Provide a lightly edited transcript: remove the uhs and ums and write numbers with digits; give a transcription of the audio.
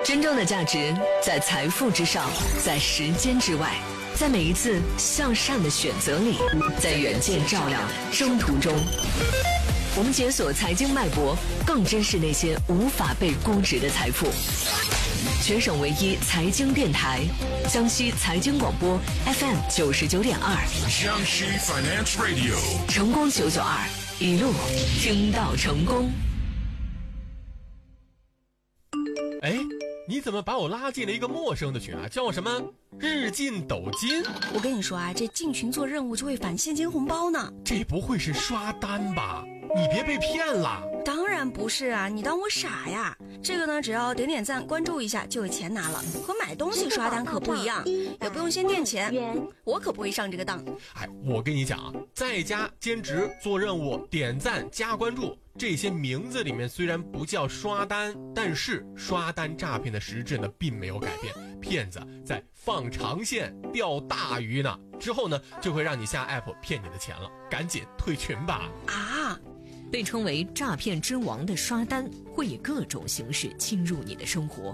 真正的价值在财富之上，在时间之外，在每一次向善的选择里，在远见照亮的征途中。我们解锁财经脉搏，更珍视那些无法被估值的财富。全省唯一财经电台，江西财经广播 FM 99.2， 江西 Finance Radio， 成功992，一路听到成功。 哎，你怎么把我拉进了一个陌生的群啊？叫什么日进斗金？ 我跟你说啊，这进群做任务就会返现金红包呢。 这不会是刷单吧？你别被骗了。 当然不是啊，你当我傻呀？这个呢，只要点点赞关注一下就有钱拿了，和买东西刷单可不一样，也不用先垫钱，我可不会上这个当。 哎，我跟你讲啊，在家兼职做任务点赞加关注，这些名字里面虽然不叫刷单，但是刷单诈骗的实质呢并没有改变，骗子在放长线钓大鱼呢，之后呢就会让你下 app 骗你的钱了，赶紧退群吧。 啊， 被称为诈骗之王的刷单，会以各种形式侵入你的生活，